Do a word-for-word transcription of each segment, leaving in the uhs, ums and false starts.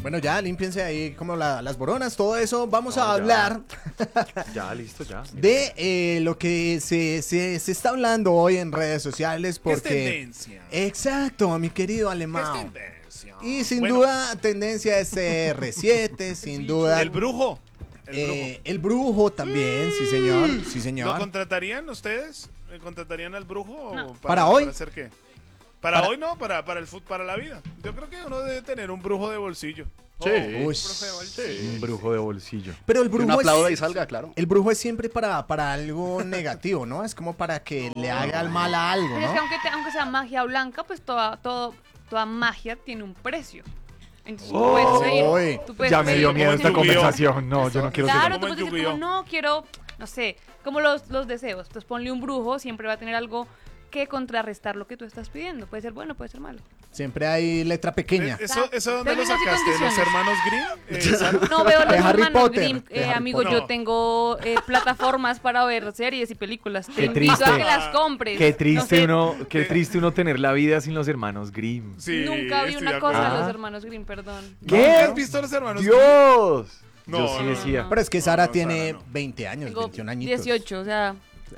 Bueno, ya, límpiense ahí como la- las boronas, todo eso. Vamos No, a ya. hablar Ya, listo, ya. de eh, lo que se, se, se está hablando hoy en redes sociales. ¿Qué es Porque... tendencia? Exacto, mi querido ¿Qué es alemán. tendencia? Y sin Bueno, duda, tendencia es R siete, sin duda. El brujo. El brujo. Eh, el brujo también, sí señor, sí ¿Lo señor. contratarían ustedes? ¿Le contratarían al brujo? o No. ¿Para hoy? ¿Para hacer qué? Para, Para- hoy no, para, para el fut, para la vida. Yo creo que uno debe tener un brujo de bolsillo. Sí. Uy. Un brujo de bolsillo. Pero el Que uno brujo aplauda y es, salga, claro. el brujo es siempre para, para algo negativo, ¿no? Es como para que le haga el mal a algo, Pero es que ¿no? aunque, te- aunque sea magia blanca, pues toda, todo, toda magia tiene un precio. Entonces tú Oh. puedes pedir- Uy. tú puedes Ya me dio pedir- miedo como esta en Yu-Gi-Oh. conversación. No, yo no quiero Claro, seguir. tú Como puedes en decir como, Yu-Gi-Oh. no, quiero, no sé, como los, los deseos. Entonces ponle un brujo, siempre va a tener algo que contrarrestar lo que tú estás pidiendo. Puede ser bueno, puede ser malo. Siempre hay letra pequeña. Eh, ¿Eso, ¿Eso dónde lo Términos y sacaste? ¿De los condiciones. hermanos Grimm? Eh, Sara? No veo los De Harry hermanos Potter, Grimm, de eh, Harry amigo, Potter. yo No. tengo eh, plataformas para ver series y películas. Te Qué invito a triste. que las compres. Qué No triste sé, uno, qué triste uno tener la vida sin los hermanos Grimm. Sí, Nunca vi estoy una de cosa acuerdo. de los Ah. hermanos Grimm, perdón. ¿Qué? ¿Nunca has visto a los hermanos Grimm? ¡Dios! No, Yo sí no, decía. no. Pero es que No, Sara no, tiene Sara, no. veinte años, Tengo veintiún añitos. dieciocho, o sea.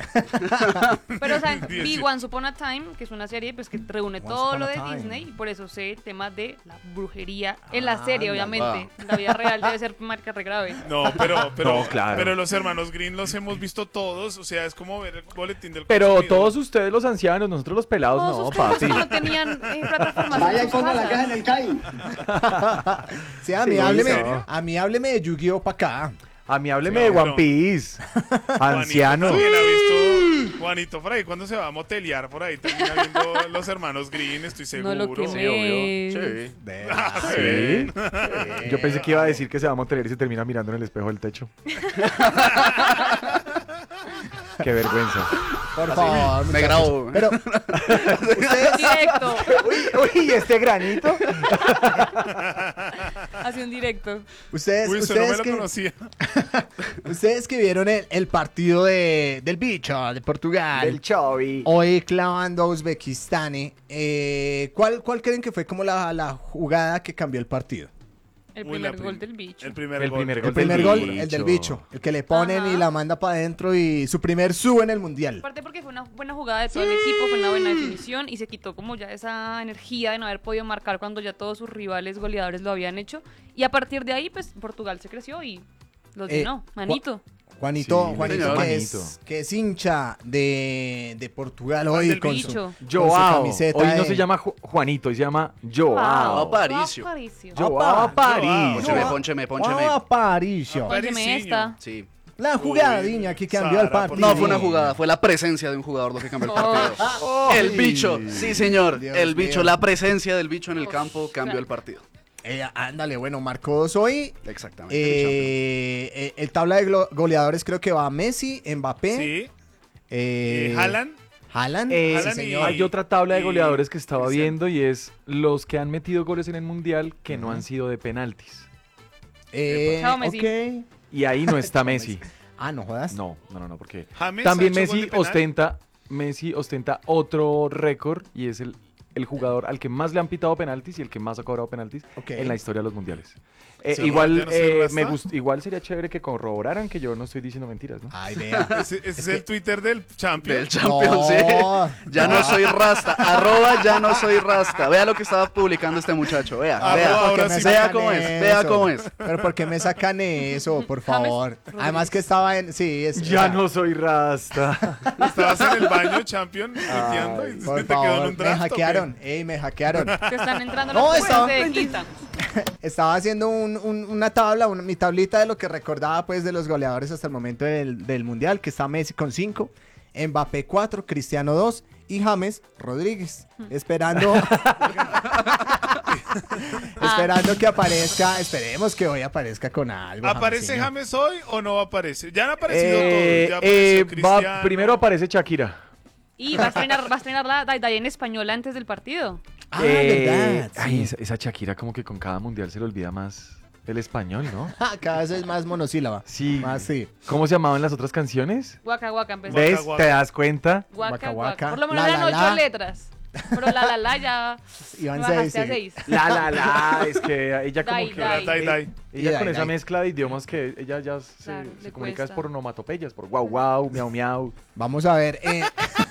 Pero, o sea, vi dieciocho. Once Upon a Time, que es una serie pues, que reúne Once todo Upon lo a de Time. Disney, y por eso sé el tema de la brujería en la Ah, serie, anda, obviamente. En la vida real debe ser marca re grave. No, pero, pero, No, claro. pero los hermanos Green los hemos visto todos. O sea, es como ver el boletín del Pero consumidor. todos ustedes los ancianos, nosotros los pelados, Todos no, ustedes papi. que no tenían eh, plataformas en Vaya y sus ponga la casas. caja en el C A I. Sí, a mí, Sí, hábleme, ¿no? a mí hábleme de Yu-Gi-Oh pa' acá. A mí hábleme Sí, de pero- One Piece. Juanito Anciano. también ha visto Juanito por ahí. ¿Cuándo se va a motelear por ahí? Termina viendo los hermanos Green, estoy seguro. No lo quemé. Sí. De- Sí. Yo pensé que iba a decir que se va a moteler y se termina mirando en el espejo del techo. Qué vergüenza. Por favor, Me muchachos. grabo. Pero ustedes, Directo. Uy, uy, este granito. Hace un directo. ustedes, Uy, eso no me ustedes, lo que, conocía. ustedes que vieron el, el partido de, del bicho de Portugal, El Chavi. hoy clavando a Uzbekistán, eh, ¿cuál, ¿cuál creen que fue como la, la jugada que cambió el partido? El Uy, primer la prim- gol del bicho. El primer El gol. primer El Gol primer del gol, bicho. el del bicho, el que le ponen Ajá. y la manda para adentro y su primer sub en el mundial. Aparte porque fue una buena jugada de todo el equipo, fue una buena definición y se quitó como ya esa energía de no haber podido marcar cuando ya todos sus rivales goleadores lo habían hecho. Y a partir de ahí, pues Portugal se creció y los Eh, llenó. Manito. Juanito, Sí, Juanito señor. que, es, Juanito. que es hincha de, de Portugal Fan hoy del con su, bicho. con su Joao. camiseta Hoy no de- se llama Ju- Juanito, hoy se llama Joao Joao. Aparicio. Aparicio. Yo- Joao Aparicio. Póncheme, póncheme, póncheme. Joao Aparicio. Aparicio. Póngeme esta. Sí. La jugadinha que cambió el Sara, por partido. No fue una jugada, fue la presencia de un jugador lo que cambió el partido. El bicho, sí señor, Dios el bicho, mío. la presencia del bicho en el campo cambió el partido. Eh, ándale, bueno, marcó dos hoy. Exactamente. Eh, eh, el tabla de glo- goleadores creo que va Messi, Mbappé, Sí. eh, Eh, Haaland. Haaland, Eh, sí, Haaland y- señor. Hay otra tabla de y goleadores que estaba Cristiano. viendo y es los que han metido goles en el mundial que no han sido de penaltis. Eh, Chao, Messi. ok. Y ahí no está Messi. Ah, no jodas. No, no, no, no, porque James también ha hecho gol Messi de penal. ostenta, Messi ostenta otro récord y es el, el jugador al que más le han pitado penaltis y el que más ha cobrado penaltis Ok. en la historia de los mundiales. Eh, ¿Se igual, ya no se eh, rasta? me gust- igual sería chévere que corroboraran que yo no estoy diciendo mentiras, ¿no? Ay, vea. Ese, ese es, el Twitter del Champion. Del Champions, No. sí. Ya no soy rasta. Arroba ya no soy rasta. Vea lo que estaba publicando este muchacho. Vea, Arroba vea. ahora me sí. Vea sacan cómo es, eso? vea cómo es. Pero ¿por qué me sacan eso, por James favor? Rodríguez. Además que estaba en... Sí, es... Ya no soy rasta. Estabas en el baño, Champion, tuiteando y Por te quedó en favor, un me draft. ¿o qué? hackearon. Ey, me hackearon. Que están entrando No, las estaba- jugadores de quinta. Estaba haciendo un- un- una tabla, una- mi tablita de lo que recordaba pues de los goleadores hasta el momento del, del Mundial, que está Messi con cinco, Mbappé cuatro, Cristiano dos y James Rodríguez. Esperando... esperando que aparezca, esperemos que hoy aparezca con algo. ¿Aparece Jamesinho. James hoy o no aparece? Ya han aparecido Eh, todos. Ya apareció eh, Cristiano. va- primero aparece Shakira. Y va a estrenar, va a estrenar la Day en español antes del partido. Ah, Eh, verdad. Ay, sí. esa, esa Shakira como que con cada mundial se le olvida más el español, ¿no? Ah, cada vez es más monosílaba. Sí. Más sí. ¿Cómo se llamaban las otras canciones? Guaca, guaca, empezó. Guaca, ¿Ves? guaca. ¿Te das cuenta? Guaca, Guaca, guaca. guaca. Por lo menos La, eran la, ocho la. letras. Pero la la la ya Iban lo seis, bajaste a sí. seis. La, la, la, es que ella como Dai, que... dai. Dai, dai. Ella Y con dai, esa dai. mezcla de idiomas que ella ya se, Claro, se le comunica es cuesta. por onomatopeyas, por guau guau, miau miau. Vamos a ver. eh,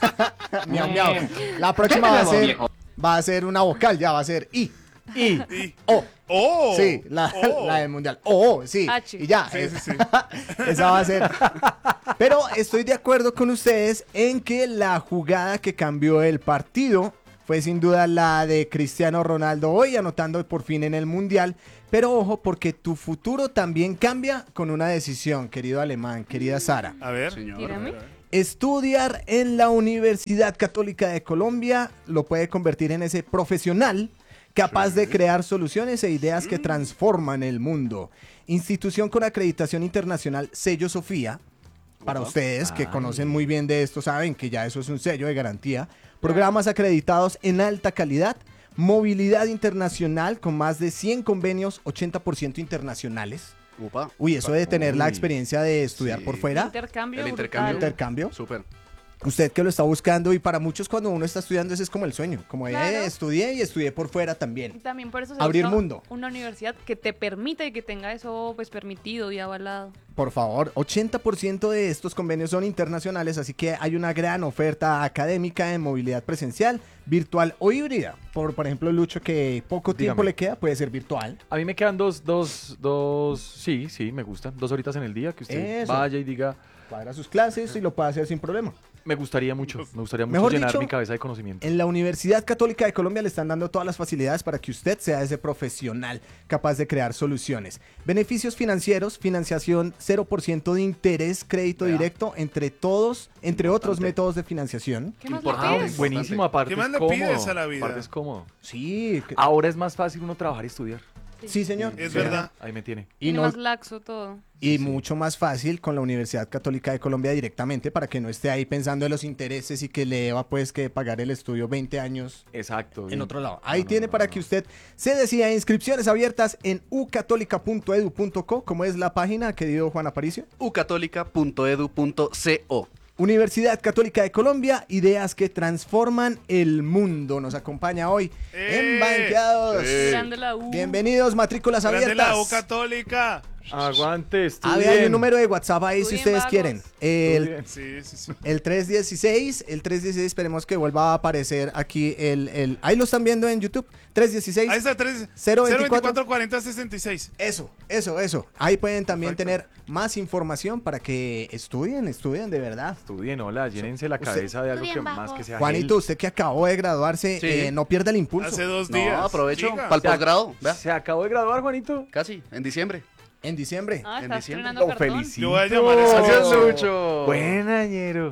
miau, miau. La próxima va a ser, va a ser una vocal, ya va a ser I. Y Y- O. ¡Oh! Sí, la, Oh. la del mundial. O, sí. H. Y ya. Sí, es- sí, sí. Esa va a ser. Pero estoy de acuerdo con ustedes en que la jugada que cambió el partido fue sin duda la de Cristiano Ronaldo hoy, anotando por fin en el mundial. Pero ojo, porque tu futuro también cambia con una decisión, querido alemán, querida Sara. A ver. Señor. Tírame. Estudiar en la Universidad Católica de Colombia lo puede convertir en ese profesional capaz de crear soluciones e ideas que transforman el mundo. Institución con acreditación internacional Sello Sofía. Para Ujú. ustedes que Ay. conocen muy bien de esto, saben que ya eso es un sello de garantía. Programas acreditados en alta calidad. Movilidad internacional con más de cien convenios, ochenta por ciento internacionales. Upa. Uy, eso de tener la Uy. experiencia de estudiar Sí. por fuera. Intercambio El brutal. intercambio. Intercambio. Súper. Usted que lo está buscando y para muchos cuando uno está estudiando ese es como el sueño. Como Claro. eh, estudié y estudié por fuera Y también. también por eso se Abrir busca mundo. una universidad que te permita y que tenga eso pues permitido y avalado. Por favor, ochenta por ciento de estos convenios son internacionales, así que hay una gran oferta académica en movilidad presencial, virtual o híbrida. Por, por ejemplo, Lucho, que poco tiempo Dígame. le queda, puede ser virtual. a mí me quedan dos, dos, dos, sí, sí, me gustan. Dos horitas en el día que usted Eso. vaya y diga, Cuadra sus clases y lo puede hacer sin problema. me gustaría mucho, me gustaría mucho Mejor llenar dicho, mi cabeza de conocimiento. En la Universidad Católica de Colombia le están dando todas las facilidades para que usted sea ese profesional capaz de crear soluciones. Beneficios financieros, financiación cero por ciento de interés, crédito Vea. directo, entre todos, entre otros Importante. métodos de financiación. ¿Qué más le Importante. pides? Buenísimo, aparte ¿Qué más es le cómodo. pides a la vida? Aparte es cómodo. Sí, que- Ahora es más fácil uno trabajar y estudiar. sí, señor. Es Sí. verdad. Ahí me tiene. Y, Tiene no- más laxo todo. y mucho más fácil con la Universidad Católica de Colombia directamente para que no esté ahí pensando en los intereses y que le deba pues que pagar el estudio veinte años Exacto. en bien. otro lado. Ahí No, no, tiene no, para no. que usted se decida. Inscripciones abiertas en u católica punto edu punto co. ¿Cómo es la página, querido Juan Aparicio? ucatólica punto edu punto co. Universidad Católica de Colombia, ideas que transforman el mundo. Nos acompaña hoy ¡Eh! en Banqueados. ¡Eh! Grande la U. Bienvenidos, matrículas Grande la U abiertas. Católica. Aguante, A estudien. ver, hay un número de WhatsApp ahí si Estudien, ustedes vagos. quieren. El, Estudien. Sí, sí, sí. el tres dieciséis, el tres dieciséis, esperemos que vuelva a aparecer aquí el, el... Ahí lo están viendo en YouTube. tres dieciséis. Ahí está, tres- cero cero veinticuatro. veinticuatro cuarenta sesenta y seis. Eso, eso, eso. Ahí pueden también Perfecto. tener más información para que estudien, estudien de verdad. Estudien, hola, llénense la Usted- cabeza de algo que Estudien más bajo. que sea Juanito, usted que acabó de graduarse, Sí. eh, no pierda el impulso. Hace dos días. No, aprovecho. Siga. Para el Se ac- posgrado. Vea. Se acabó de graduar, Juanito. Casi, en diciembre. En diciembre. Ah, En estás diciembre. estrenando Lo cartón. felicito. Yo voy a llamar a esa Gracias, persona. Lucho. Buen añero.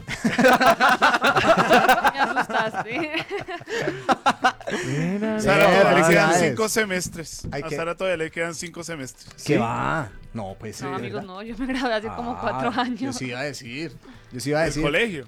Me asustaste. Buen Sara, Bien, todavía le quedan felicidades. cinco semestres. Hay A que- Sara todavía le quedan cinco semestres. ¿Qué ¿Sí? va? No, pues. No, ¿de amigos, verdad? no. Yo me gradué hace como Ah, cuatro Yo años. sí iba a decir. Yo sí iba a Del decir. colegio.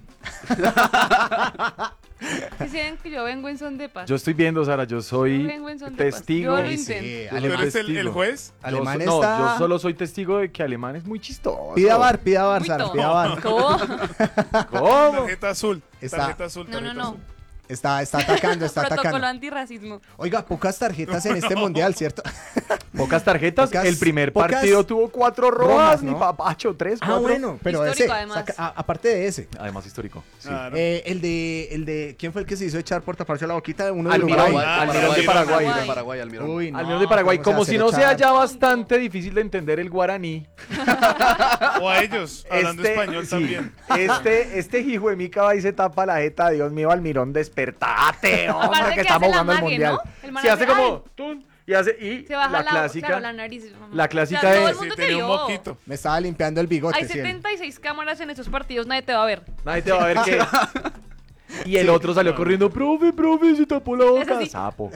Que saben que yo vengo en son de paz. Yo estoy viendo, Sara, yo Yo soy vengo en son de paz. testigo. Yo lo Sí, intento. sí, ¿Tú alemán, eres el, el testigo. juez? Yo Alemán so- no, está- yo solo soy testigo de que alemán es muy chistoso. Pida bar, pida bar, Muy Sara, tonto. pida bar. ¿Cómo? ¿Cómo? Tarjeta azul. Está- Tarjeta azul. No, no, tarjeta no. azul. Está, está atacando, está Protocolo atacando. antirracismo. Oiga, pocas tarjetas en este mundial, ¿cierto? Pocas tarjetas. Pocas- el primer pocas partido tuvo cuatro rojas, rojas, mi ¿no? papacho, tres, Ah, cuatro. bueno, pero Histórico, ese. además. saca- a- aparte de ese. Además histórico. Sí. Claro. Eh, el de, el de, ¿quién fue el que se hizo echar por taparse la boquita? Uno de Almirón, Uruguay. Ah, Almirón de Paraguay. Paraguay. Paraguay. Paraguay, Almirón. Uy, no, Almirón de Paraguay, ¿cómo como se si hace no sea echar? ya bastante difícil de entender el guaraní. O a ellos, hablando español sí, también. Este, este hijo de mica va y se tapa la jeta. Dios mío, Almirón, despertate, hombre, Aparte que que estamos hace la jugando el mague, mundial. ¿no? El man Se hace hace, como ¡ay! tun, y hace y Se baja la la, clásica. claro, la nariz. la clásica O sea, todo de- el mundo Sí, te tenía un vio. moquito. Me estaba limpiando el bigote. Hay sí, él. setenta y seis cámaras en esos partidos, nadie te va a ver. Nadie te va a ver que. Y el otro salió corriendo, profe, profe, se tapó la Es boca. así. Sapo.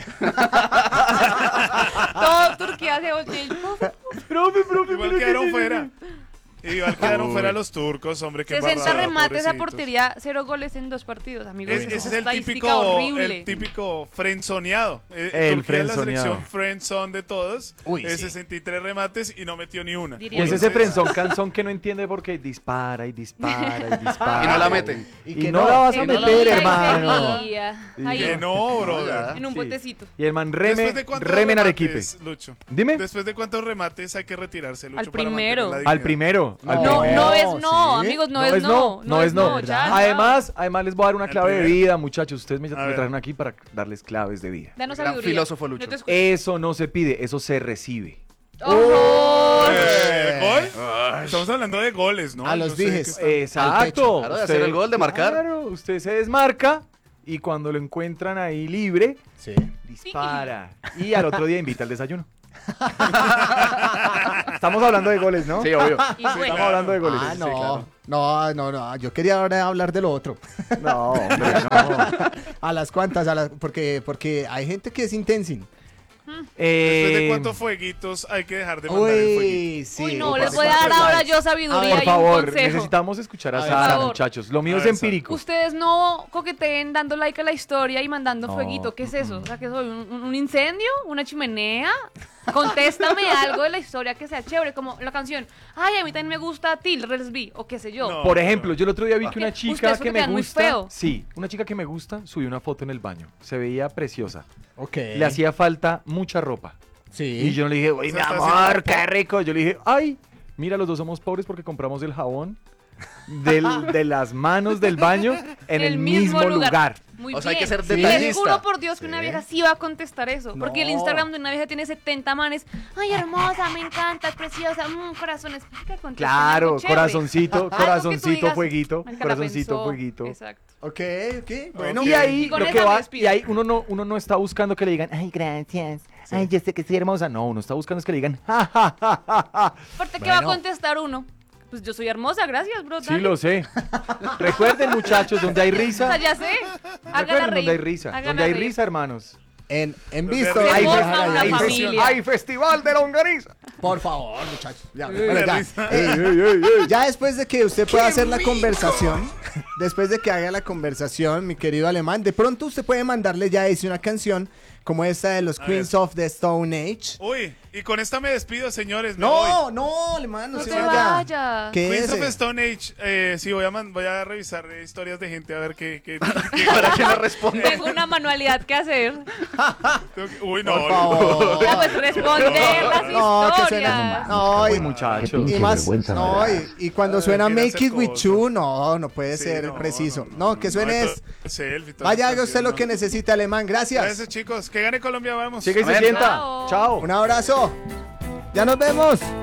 Todo Turquía se voltea. y, "Profe, Profe, profe, Igual pero quedaron que- fuera. Y rival quedaron Uy. fuera los turcos, hombre, qué sesenta embarrada, remates a pobrecitos. portería, cero goles en dos partidos, amigos. Es- Esa ese es el estadística típico, horrible. el típico friendzoneado. Eh, El Turquía es la friendzoneado. selección friendzone de todos. Uy, Eh, sí. sesenta y tres remates y no metió ni una. Diría Y es yo. ese Entonces, frenzón canzón que no entiende por qué dispara y dispara y dispara. Y no la meten. Y Y, que no, no, la vas a Se no la meter, guía y se hermano. guía. Y Ahí, Que no, brother. ya. en un Sí. botecito. Y el man reme, ¿Después de cuántos reme en remates, Arequipe. Lucho? Dime. ¿Después de cuántos remates hay que retirarse, Lucho? Al para mantener primero. la Al dignidad? primero. al No, No, primero. no es no, ¿sí? amigos, no, es no. no es no. ya, ya. Además, además les voy a dar una El clave de primero. vida, muchachos. Ustedes me, A me ver. trajeron aquí para darles claves de vida. Danos Gran sabiduría. filósofo, Lucho. Yo te escucho. Eso no se pide, eso se recibe. ¡Ojo! Eh, ¿Gol? Estamos hablando de goles, ¿no? A los No sé dijes. qué está- Exacto. pecho. Claro, de hacer el gol, de marcar. Claro, usted se desmarca y cuando lo encuentran ahí libre, Sí. dispara. Y al otro día invita al desayuno. Estamos hablando de goles, ¿no? Sí, obvio. Y bueno, Estamos hablando de goles. Ah, Sí, no. claro. No, no, no. Yo quería ahora hablar de lo otro. No, hombre, no. A las cuantas, a las, porque, porque hay gente que es intensin. Después Eh, de cuántos fueguitos hay que dejar de mandar el fueguito. Uy, sí. Uy, no, por les favor. voy a dar ¿Cuántos ahora likes? yo sabiduría por y un favor, consejo. necesitamos escuchar a, A ver, Sara, por favor. muchachos. Lo mío A es ver, Sara. empírico. Ustedes no coqueteen dando like a la historia y mandando No, fueguito. ¿Qué es eso? O sea, ¿qué soy? ¿Un, un incendio? ¿Una chimenea? Contéstame algo de la historia que sea chévere, como la canción. Ay, a mí también me gusta Till Resby, o qué sé yo. No. Por ejemplo, yo el otro día vi que una Ustedes chica porque que me quedan muy gusta, feo. sí, una chica que me gusta subió una foto en el baño. Se veía preciosa. Ok. Le hacía falta mucha ropa. Sí. Y yo le dije, uy, Se mi está amor, haciendo qué rico. Yo le dije, ay, mira, los dos somos pobres porque compramos el jabón del- de las manos del baño en el, mismo lugar. Muy O sea, hay bien. que ser Sí. detallista. Les juro por Dios que una Sí. vieja sí va a contestar eso. Porque el No. Instagram de una vieja tiene setenta manes. Ay, hermosa, me encanta, es preciosa. Mm, corazones. Marica, contéstame Claro, algo chévere. corazoncito, Algo que tú corazoncito, digas, fueguito, "Marica, la corazoncito, pensó". fueguito. Exacto. Ok, ok. Bueno. Y Ok. ahí Y con lo esa que me va, despido. y ahí uno no, uno no está buscando que le digan, ay, gracias, ay, yo sé que soy hermosa. No, uno está buscando es que le digan, ja, ja, ja, ja, ja. Aparte, ¿qué va a Bueno. contestar uno? Pues yo soy hermosa, gracias, bro. Sí, dale. lo sé. Recuerden, muchachos, donde hay O risa, sea, ya sé. Hágala recuerden reír. donde hay risa, hágala donde hay reír. risa, hermanos. En, en Los visto. de hay risa. que Forma dejar una ahí. Hay, familia. hay festival de longaniza. Por favor, muchachos. Ya, de bueno, ya. risa. Eh, ya después de que usted pueda hacer la conversación, después de que haga la conversación, mi querido alemán, de pronto usted puede mandarle ya dice una canción como esta de los A Queens ver. of the Stone Age. Uy, y con esta me despido, señores. me voy. No, no, alemán, no, No se te vaya. vayas. ¿Qué Queens es? of ese? Stone Age. Eh, sí, voy a, man- voy a revisar eh, historias de gente a ver qué. qué, qué- Para que no responda. Tengo una manualidad que hacer. Uy, no. Por favor. Ya, pues responder las No, que suena. historias. No, Uy, y, muchachos. y más. vergüenza, No, ¿verdad? y, y cuando Ay, suena quiere Make hacer It With cosas. You, no, no puede Sí, ser no, preciso. no, No, que suene no, es. to- selfie, toda Vaya, esa haga usted lo canción, que ¿no? necesite, alemán. Gracias. Gracias, chicos. Que gane Colombia, vamos. Sigue y se Amén. sienta. Chao. Chao. Un abrazo. Ya nos vemos.